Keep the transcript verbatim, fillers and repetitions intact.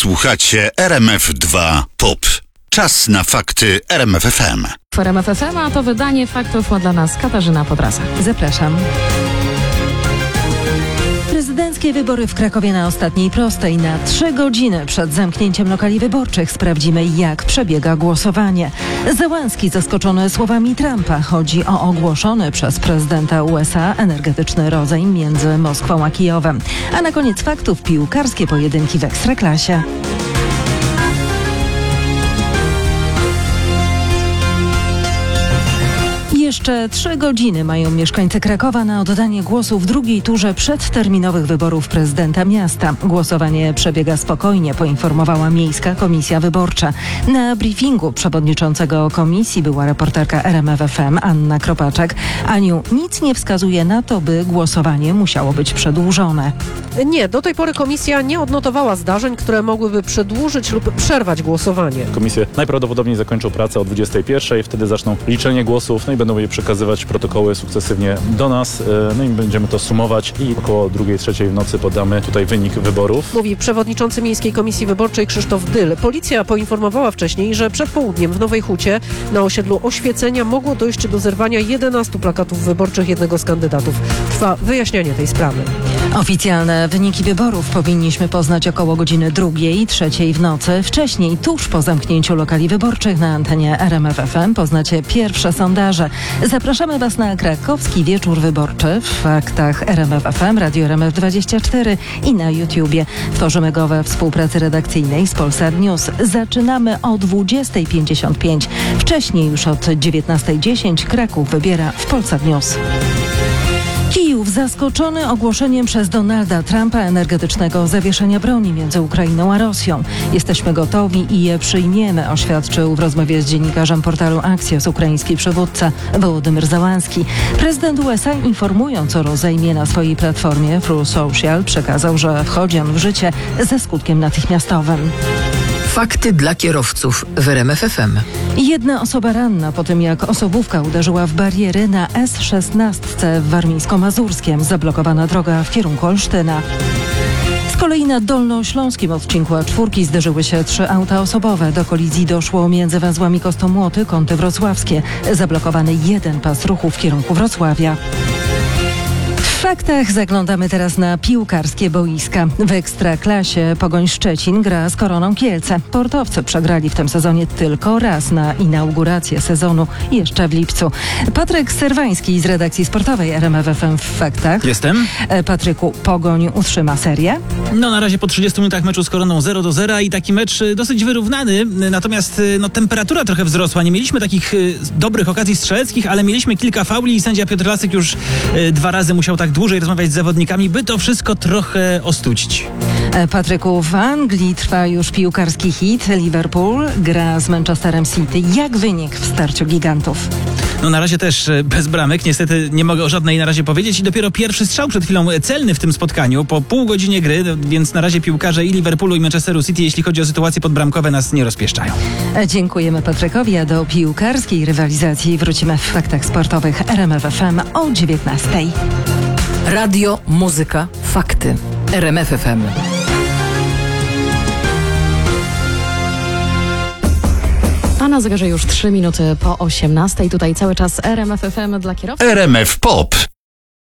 Słuchacie R M F dwa Pop. Czas na fakty R M F F M. W R M F F M, a to wydanie faktów ma dla nas Katarzyna Podrasa. Zapraszam. Prezydenckie wybory w Krakowie na ostatniej prostej. Na trzy godziny przed zamknięciem lokali wyborczych sprawdzimy, jak przebiega głosowanie. Zełenski zaskoczony słowami Trumpa. Chodzi o ogłoszony przez prezydenta U S A energetyczny rozejm między Moskwą a Kijowem. A na koniec faktów piłkarskie pojedynki w Ekstraklasie. Jeszcze trzy godziny mają mieszkańcy Krakowa na oddanie głosu w drugiej turze przedterminowych wyborów prezydenta miasta. Głosowanie przebiega spokojnie, poinformowała Miejska Komisja Wyborcza. Na briefingu przewodniczącego komisji była reporterka R M F F M Anna Kropaczek. Aniu, nic nie wskazuje na to, by głosowanie musiało być przedłużone. Nie, do tej pory komisja nie odnotowała zdarzeń, które mogłyby przedłużyć lub przerwać głosowanie. Komisje najprawdopodobniej zakończą pracę o dwudziestej pierwszej, wtedy zaczną liczenie głosów, no i będą je przekazywać protokoły sukcesywnie do nas, no i będziemy to sumować i około drugiej, trzeciej w nocy podamy tutaj wynik wyborów. Mówi przewodniczący Miejskiej Komisji Wyborczej Krzysztof Dyl. Policja poinformowała wcześniej, że przed południem w Nowej Hucie na osiedlu Oświecenia mogło dojść do zerwania jedenastu plakatów wyborczych jednego z kandydatów. Trwa wyjaśnianie tej sprawy. Oficjalne wyniki wyborów powinniśmy poznać około godziny drugiej, trzeciej w nocy. Wcześniej, tuż po zamknięciu lokali wyborczych na antenie R M F F M poznacie pierwsze sondaże. Zapraszamy Was na krakowski wieczór wyborczy w faktach R M F F M, Radio R M F dwadzieścia cztery i na YouTubie. Tworzymy go we współpracy redakcyjnej z Polsat News. Zaczynamy o dwudziestej pięćdziesiąt pięć. Wcześniej już od dziewiętnastej dziesięć Kraków wybiera w Polsat News. Kijów zaskoczony ogłoszeniem przez Donalda Trumpa energetycznego zawieszenia broni między Ukrainą a Rosją. Jesteśmy gotowi i je przyjmiemy, oświadczył w rozmowie z dziennikarzem portalu Axios ukraiński przywódca Wołodymyr Zełenski. Prezydent U S A, informując o rozejmie na swojej platformie True Social, przekazał, że wchodzi on w życie ze skutkiem natychmiastowym. Fakty dla kierowców w R M F F M. Jedna osoba ranna po tym, jak osobówka uderzyła w bariery na S szesnaście w Warmińsko-Mazurskiem. Zablokowana droga w kierunku Olsztyna. Z kolei na dolnośląskim odcinku A cztery zderzyły się trzy auta osobowe. Do kolizji doszło między węzłami Kostomłoty, Kąty Wrocławskie. Zablokowany jeden pas ruchu w kierunku Wrocławia. W faktach zaglądamy teraz na piłkarskie boiska. W Ekstraklasie Pogoń Szczecin gra z Koroną Kielce. Portowcy przegrali w tym sezonie tylko raz na inaugurację sezonu jeszcze w lipcu. Patryk Serwański z redakcji sportowej R M F F M w faktach. Jestem. Patryku, Pogoń utrzyma serię? No na razie po trzydziestu minutach meczu z Koroną zero do zera i taki mecz dosyć wyrównany. Natomiast no, temperatura trochę wzrosła. Nie mieliśmy takich y, dobrych okazji strzeleckich, ale mieliśmy kilka fauli i sędzia Piotr Lasek już y, dwa razy musiał tak dłużej rozmawiać z zawodnikami, by to wszystko trochę ostudzić. Patryku, w Anglii trwa już piłkarski hit. Liverpool gra z Manchesterem City. Jak wynik w starciu gigantów? No na razie też bez bramek. Niestety nie mogę o żadnej na razie powiedzieć. I dopiero pierwszy strzał przed chwilą celny w tym spotkaniu. Po pół godzinie gry, więc na razie piłkarze i Liverpoolu i Manchesteru City, jeśli chodzi o sytuacje podbramkowe, nas nie rozpieszczają. Dziękujemy Patrykowi, a do piłkarskiej rywalizacji wrócimy w faktach sportowych R M F F M o dziewiętnastej. Radio, muzyka, fakty. R M F F M. A na zegarze już trzy minuty po osiemnastej. Tutaj cały czas R M F F M dla kierowców. R M F Pop.